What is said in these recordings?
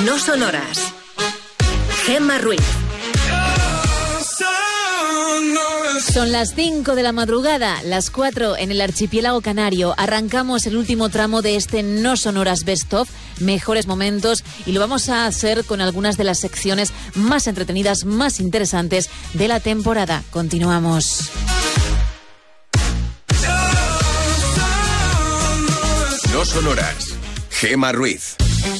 No sonoras. Gemma Ruiz. Son las 5 de la madrugada, las 4 en el archipiélago canario. Arrancamos el último tramo de este No Sonoras Best Of, mejores momentos, y lo vamos a hacer con algunas de las secciones más entretenidas, más interesantes de la temporada. Continuamos. No sonoras. Gemma Ruiz.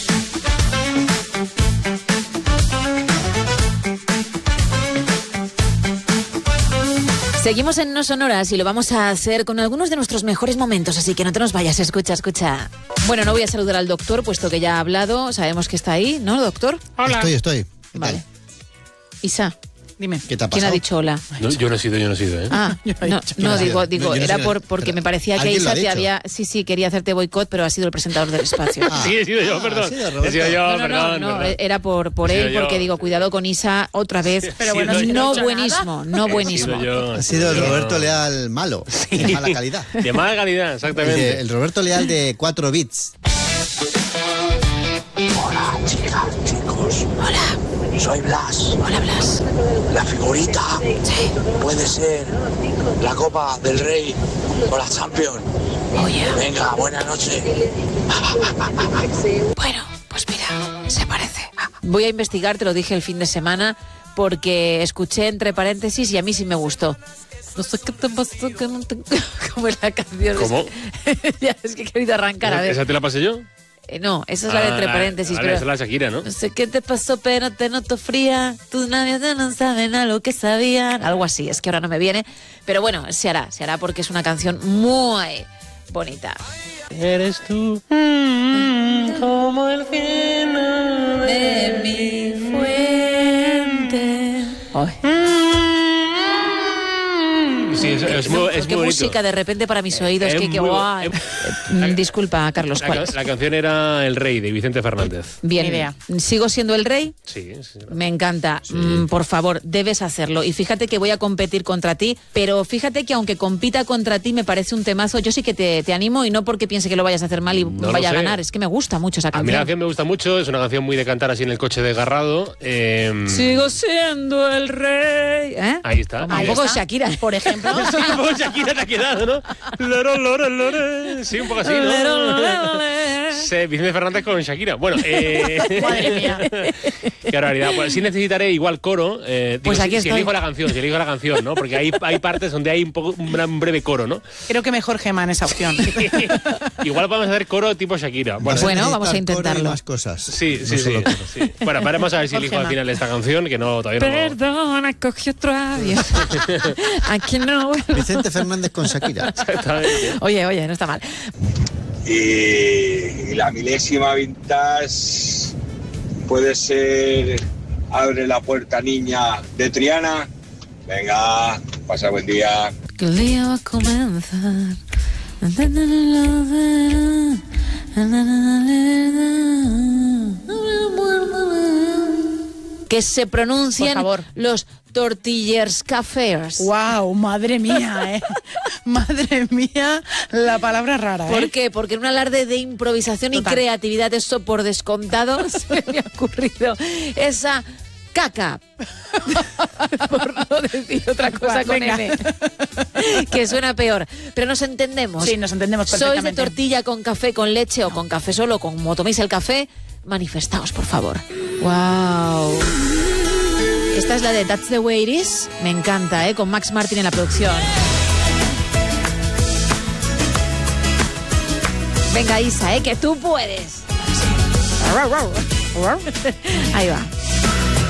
Seguimos en No Sonoras y lo vamos a hacer con algunos de nuestros mejores momentos, así que no te nos vayas, escucha. Bueno, no voy a saludar al doctor, puesto que ya ha hablado, sabemos que está ahí, ¿no, doctor? Hola. Estoy. Vale. Isa, Dime. ¿Qué te ha pasado? ¿quién ha dicho hola? No, yo no he sido, ¿eh? Ah, no, digo, yo era no sé, porque pero me parecía que ¿alguien lo Isa ha te dicho? había... Sí, quería hacerte boicot, pero ha sido el presentador del espacio. Sí, he sido yo, perdón. ha sido Roberto. He sido yo, No, perdón. era por He sido él, yo. porque digo, cuidado con Isa otra vez. Pero bueno, no, es que no he hecho buenísimo, no buenísimo. Ha sido el Roberto Leal malo, de mala calidad. De mala calidad, exactamente. El Roberto Leal de 4 bits. Hola, chicas, chicos. Hola, Soy Blas. hola Blas. La figurita puede ser la Copa del Rey o la Champions. Oye, Venga, buenas noches. bueno, pues mira, se parece. Voy a investigar, te lo dije el fin de semana, porque escuché entre paréntesis y a mí sí me gustó. No sé qué te pasó, que no te... ¿Cómo es la canción? ¿Cómo? Ya, es que he querido arrancar, a ver. ¿Esa te la pasé yo? No, esa es la de entre paréntesis. Vale, pero... esa es la Shakira, ¿no? No sé qué te pasó, pero te noto fría. Tus labios no saben a lo que sabían. Algo así, es que ahora no me viene. Pero bueno, se hará porque es una canción muy bonita. Eres tú como el fino De mi fuente. Sí, es muy Qué bonito. música de repente para mis oídos. Es Que muy guay. Disculpa, Carlos, ¿cuál es? La canción era El Rey, de Vicente Fernández. Bien, Ni idea. ¿sigo siendo el rey? Sí. Me encanta. Por favor, debes hacerlo. Y fíjate que voy a competir contra ti, pero fíjate que aunque compita contra ti me parece un temazo. Yo sí que te animo, y no porque piense que lo vayas a hacer mal y No lo vaya a sé. ganar. Es que me gusta mucho esa A mí la canción. canción me gusta mucho, es una canción muy de cantar así en el coche desgarrado. Sigo siendo el rey. ¿Eh? Ahí está. Un poco Shakira. Por ejemplo. Sí, un poco Shakira te ha quedado, ¿no? Lore, lore, lore. Sí, un poco así, ¿no? Sí, Vicente Fernández con Shakira. Bueno, Madre mía. qué barbaridad. Pues sí necesitaré igual coro. Pues aquí si estoy. elijo la canción, ¿no? Porque hay partes donde hay un breve coro, ¿no? Creo que mejor Gemma en esa opción. Igual podemos hacer coro tipo Shakira. Bueno, vamos a necesitar coro y intentarlo. más cosas. Sí. No solo coro. Sí. Bueno, veremos a ver si Por elijo al Gemma. final esta canción, que no todavía no. Perdona, cogí otro avión. Aquí no. Vicente Fernández con Shakira. Exactamente. Oye, no está mal. Y la milésima vintage puede ser Abre la puerta, niña, de Triana. Venga, pasa buen día. Que el día va a comenzar. Que se pronuncian Por favor. los tortillers cafés. Wow, madre mía, Madre mía, la palabra rara, ¿Por qué? Porque en un alarde de improvisación Total. y creatividad, eso por descontado, se me ha ocurrido esa caca. Por no decir otra cosa con Venga. M. Que suena peor. Pero nos entendemos. Sí, nos entendemos ¿Sois de perfectamente. tortilla con café, con leche o con café solo? Como toméis el café, manifestaos, por favor. Wow. Esta es la de That's the Way It Is. Me encanta, con Max Martin en la producción. Venga, Isa, que tú puedes. Ahí va.